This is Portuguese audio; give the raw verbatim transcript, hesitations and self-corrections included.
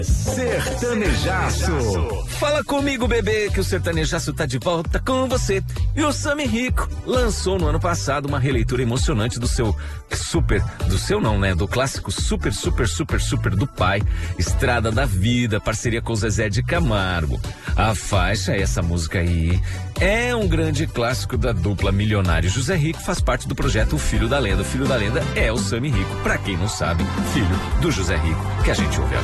Sertanejaço. Fala comigo, bebê, que o Sertanejaço tá de volta com você. E o Sami Rico lançou no ano passado uma releitura emocionante do seu super, do seu não, né? Do clássico super, super, super, super do pai, Estrada da Vida, parceria com o Zezé de Camargo. A faixa, essa música aí, é um grande clássico da dupla Milionário. José Rico faz parte do projeto O Filho da Lenda. O Filho da Lenda é o Sami Rico, pra quem não sabe, filho do José Rico, que a gente ouve agora.